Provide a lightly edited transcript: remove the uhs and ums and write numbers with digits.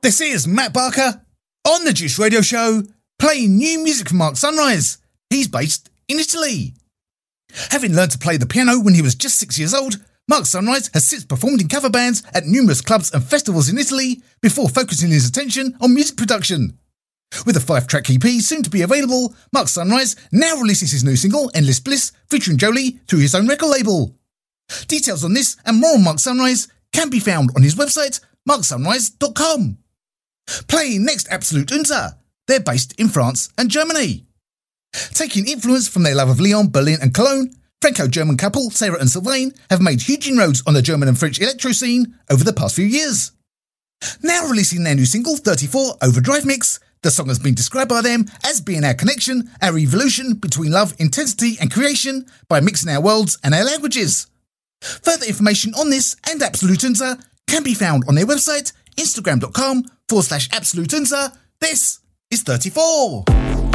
This is Matt Barker on the Juice Radio Show, playing new music from Mark Sunrise. He's based in Italy. Having learned to play the piano when he was just 6 years old, Mark Sunrise has since performed in cover bands at numerous clubs and festivals in Italy before focusing his attention on music production. With a 5-track EP soon to be available, Mark Sunrise now releases his new single, Endless Bliss, featuring Jolie, through his own record label. Details on this and more on Mark Sunrise can be found on his website, marksunrise.com. Playing next, Absolute Unter. They're based in France and Germany. Taking influence from their love of Lyon, Berlin and Cologne, Franco-German couple Sarah and Sylvain have made huge inroads on the German and French electro scene over the past few years. Now releasing their new single, 34 Overdrive Mix, the song has been described by them as being our connection, our evolution between love, intensity and creation by mixing our worlds and our languages. Further information on this and Absolute Unter can be found on their website, instagram.com/Absolute Unter. This is 34.